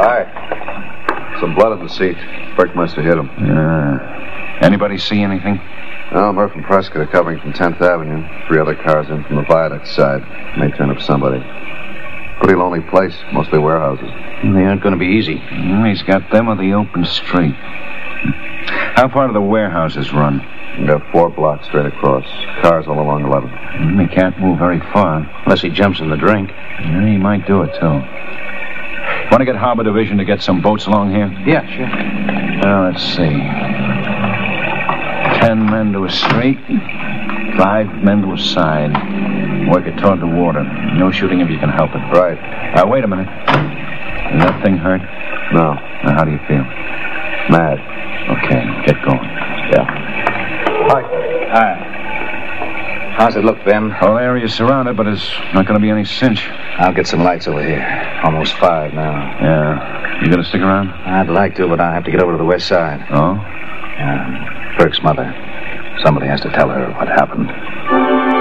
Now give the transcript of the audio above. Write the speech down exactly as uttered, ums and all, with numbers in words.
Hi. Some blood on the seat. Burke must have hit him. Uh, anybody see anything? No, Murph and Prescott are covering from tenth Avenue. Three other cars in from the viaduct side. May turn up somebody. Pretty lonely place. Mostly warehouses. They aren't going to be easy. Well, he's got them on the open street. How far do the warehouses run? We got four blocks straight across. Cars all along eleven. Mm, he can't move very far. Unless he jumps in the drink. Yeah, he might do it, too. Want to get Harbor Division to get some boats along here? Yeah, sure. Well, let's see. Ten men to a straight, five men to a side. Work it toward the water. No shooting if you can help it. Right. Uh, wait a minute. Is that thing hurt? No. Now, how do you feel? Mad. Okay, get going. Yeah. Hi. Hi. How's it look, Ben? The whole area's surrounded, but there's not going to be any cinch. I'll get some lights over here. Almost five now. Yeah. You going to stick around? I'd like to, but I have to get over to the west side. Oh? Yeah. Burke's mother. Somebody has to tell her what happened.